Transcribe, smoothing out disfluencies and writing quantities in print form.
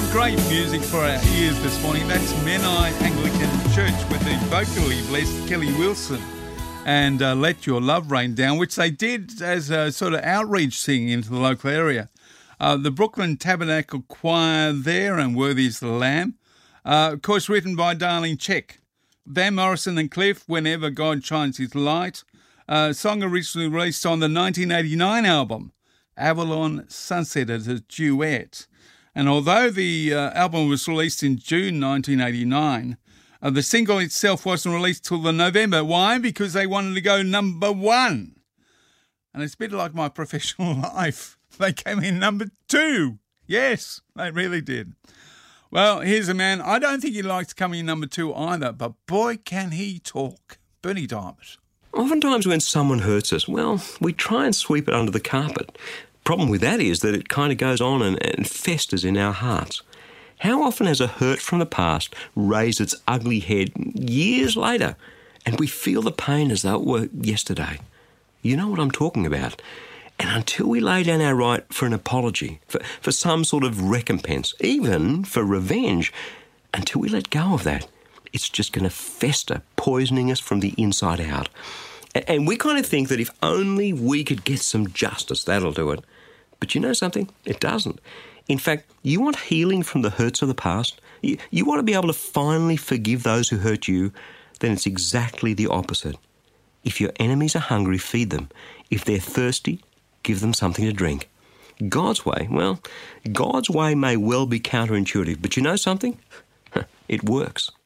Great music for our ears this morning. That's Menai Anglican Church with the vocally blessed Kelly Wilson and Let Your Love Rain Down, which they did as a sort of outreach thing into the local area. The Brooklyn Tabernacle Choir there and Worthy is the Lamb. Of course, written by Darlene Check. Van Morrison and Cliff, Whenever God Shines His Light. Song originally released on the 1989 album, Avalon Sunset, as a duet. And although the album was released in June 1989, the single itself wasn't released till the November. Why? Because they wanted to go number one. And it's a bit like my professional life. They came in number 2. Yes, they really did. Well, here's a man, I don't think he likes coming in number 2 either, but boy, can he talk. Bernie Diamond. Oftentimes when someone hurts us, well, we try and sweep it under the carpet. Problem with that is that it kind of goes on and festers in our hearts. How often has a hurt from the past raised its ugly head years later and we feel the pain as though it were yesterday? You know what I'm talking about. And until we lay down our right for an apology, for some sort of recompense, even for revenge, until we let go of that, it's just going to fester, poisoning us from the inside out. And we kind of think that if only we could get some justice, that'll do it. But you know something? It doesn't. In fact, you want healing from the hurts of the past? You want to be able to finally forgive those who hurt you? Then it's exactly the opposite. If your enemies are hungry, feed them. If they're thirsty, give them something to drink. God's way, well, God's way may well be counterintuitive, but you know something? It works.